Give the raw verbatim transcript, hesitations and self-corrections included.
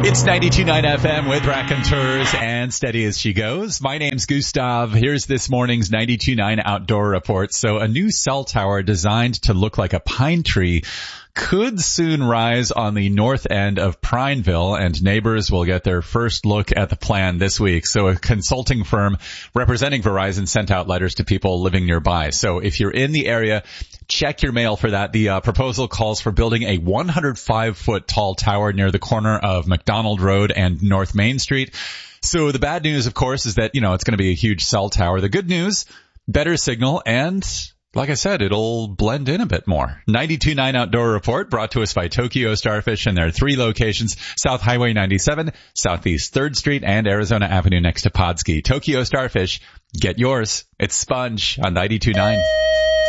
It's ninety-two point nine F M with Raconteurs and Steady as She Goes. My name's Gustav. Here's this morning's ninety-two point nine Outdoor Report. So a new cell tower designed to look like a pine tree could soon rise on the north end of Prineville, and neighbors will get their first look at the plan this week. So a consulting firm representing Verizon sent out letters to people living nearby. So if you're in the area, check your mail for that. The uh, proposal calls for building a one hundred five foot tall tower near the corner of McDonald Road and North Main Street. So the bad news, of course, is that, you know, it's going to be a huge cell tower. The good news, better signal, and like I said, it'll blend in a bit more. ninety-two point nine Outdoor Report brought to us by Tokyo Starfish, and there are three locations: South Highway ninety-seven, Southeast third Street, and Arizona Avenue next to Podski. Tokyo Starfish, get yours. It's Sponge on ninety-two point nine.